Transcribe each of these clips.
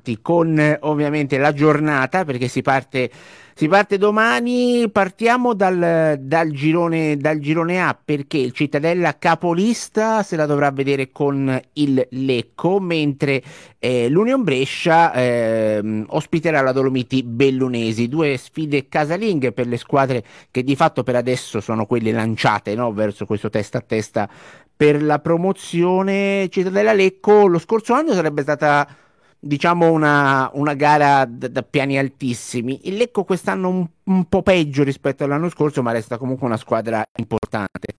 avanti con ovviamente la giornata perché si parte domani. Partiamo dal girone A perché il Cittadella capolista se la dovrà vedere con il Lecco, mentre l'Union Brescia ospiterà la Dolomiti Bellunesi, due sfide casalinghe per le squadre che di fatto per adesso sono quelle lanciate, no, verso questo testa a testa per la promozione. Cittadella Lecco lo scorso anno sarebbe stata, diciamo, una gara da piani altissimi. Il Lecco quest'anno un po' peggio rispetto all'anno scorso, ma resta comunque una squadra importante.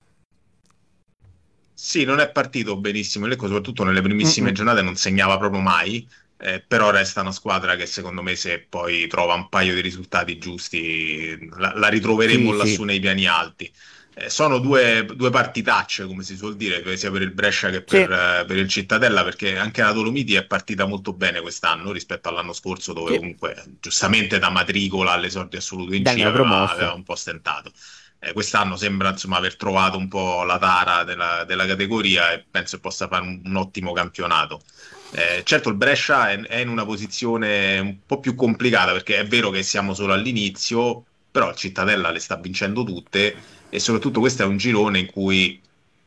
Sì, non è partito benissimo il Lecco, soprattutto nelle primissime Mm-mm. giornate non segnava proprio mai, però resta una squadra che secondo me se poi trova un paio di risultati giusti la ritroveremo Sì, lassù sì, nei piani alti. Sono due partitacce, come si suol dire, sia per il Brescia che sì, per il Cittadella, perché anche la Dolomiti è partita molto bene quest'anno rispetto all'anno scorso, dove sì, comunque giustamente da matricola all'esordio assoluto in dal C aveva neopromosso. un po' stentato. Quest'anno sembra insomma aver trovato un po' la tara della categoria e penso che possa fare un ottimo campionato. Certo, il Brescia è in una posizione un po' più complicata perché è vero che siamo solo all'inizio, però il Cittadella le sta vincendo tutte e soprattutto questo è un girone in cui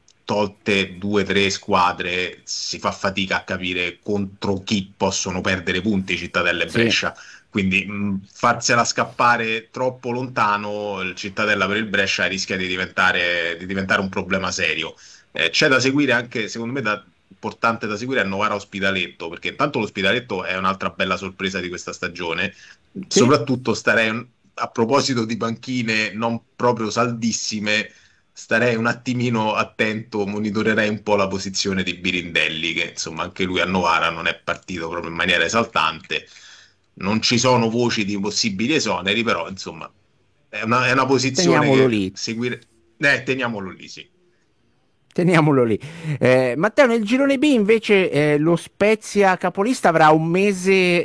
tolte due o tre squadre si fa fatica a capire contro chi possono perdere punti Cittadella e Sì. Brescia. Quindi farsela scappare troppo lontano, il Cittadella per il Brescia rischia di diventare un problema serio. C'è da seguire anche, secondo me, importante da seguire è Novara Ospitaletto, perché intanto l'Ospitaletto è un'altra bella sorpresa di questa stagione. Sì, Soprattutto starei, a proposito di panchine non proprio saldissime, starei un attimino attento, monitorerei un po' la posizione di Birindelli, che insomma anche lui a Novara non è partito proprio in maniera esaltante. Non ci sono voci di possibili esoneri, però insomma è una posizione teniamolo che lì. seguire. Teniamolo lì, sì. Teniamolo lì. Matteo, nel girone B invece lo Spezia capolista avrà un mese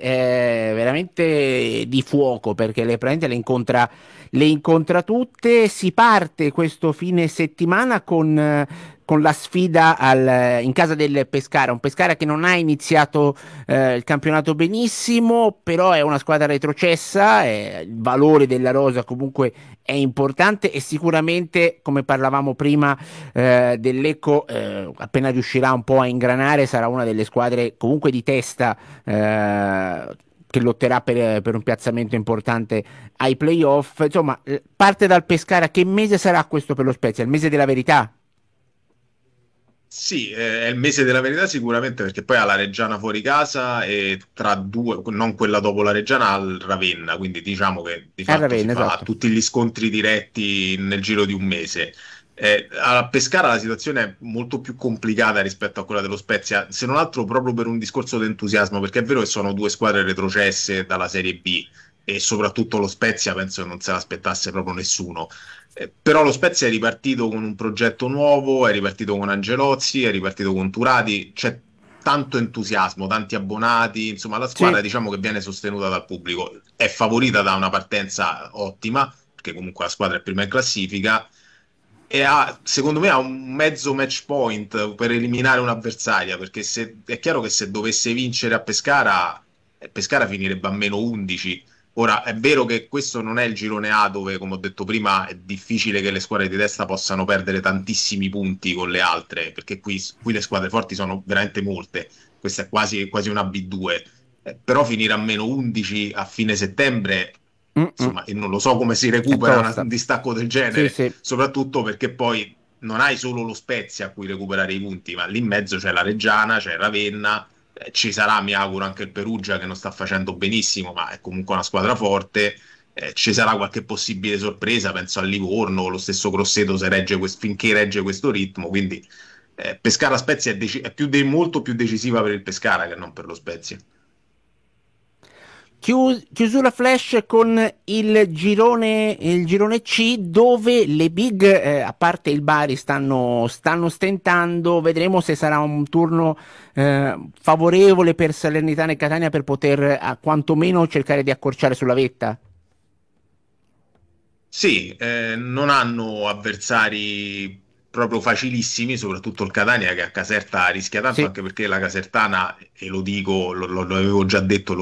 veramente di fuoco perché praticamente le incontra tutte. Si parte questo fine settimana con la sfida in casa del Pescara, un Pescara che non ha iniziato il campionato benissimo, però è una squadra retrocessa, il valore della rosa comunque è importante e sicuramente, come parlavamo prima, del Lecco, appena riuscirà un po' a ingranare, sarà una delle squadre comunque di testa che lotterà per un piazzamento importante ai playoff. Insomma, parte dal Pescara. Che mese sarà questo per lo Spezia? Il mese della verità? Sì, è il mese della verità sicuramente perché poi ha la Reggiana fuori casa e tra due, non quella dopo la Reggiana, al Ravenna, quindi diciamo che di A fatto si Ravenna, fa esatto. tutti gli scontri diretti nel giro di un mese. A Pescara la situazione è molto più complicata rispetto a quella dello Spezia, se non altro proprio per un discorso di entusiasmo, perché è vero che sono due squadre retrocesse dalla Serie B e soprattutto lo Spezia penso che non se l'aspettasse proprio nessuno. Però lo Spezia è ripartito con un progetto nuovo, è ripartito con Angelozzi, è ripartito con Turati, c'è tanto entusiasmo, tanti abbonati, insomma la squadra Sì, diciamo che viene sostenuta dal pubblico, è favorita da una partenza ottima, perché comunque la squadra è prima in classifica, e ha, secondo me ha un mezzo match point per eliminare un'avversaria, perché è chiaro che se dovesse vincere a Pescara, Pescara finirebbe a meno 11. Ora, è vero che questo non è il girone A dove, come ho detto prima, è difficile che le squadre di testa possano perdere tantissimi punti con le altre, perché qui le squadre forti sono veramente molte. Questa è quasi una B2. Però finire a meno 11 a fine settembre, mm-mm. insomma, e non lo so come si È recupera un tosta. distacco del Sì, genere, sì. soprattutto perché poi non hai solo lo Spezia a cui recuperare i punti, ma lì in mezzo c'è la Reggiana, c'è Ravenna, ci sarà, mi auguro, anche il Perugia che non sta facendo benissimo, ma è comunque una squadra forte. Ci sarà qualche possibile sorpresa, penso al Livorno, lo stesso Grosseto se regge finché regge questo ritmo. Quindi Pescara Spezia è molto più decisiva per il Pescara che non per lo Spezia. Chiusura flash con il girone C dove le big, a parte il Bari, stanno stentando. Vedremo se sarà un turno favorevole per Salernitana e Catania per poter quantomeno cercare di accorciare sulla vetta. Sì, non hanno avversari proprio facilissimi, soprattutto il Catania che a Caserta rischia tanto, Sì. anche perché la Casertana, e lo dico, lo avevo già detto,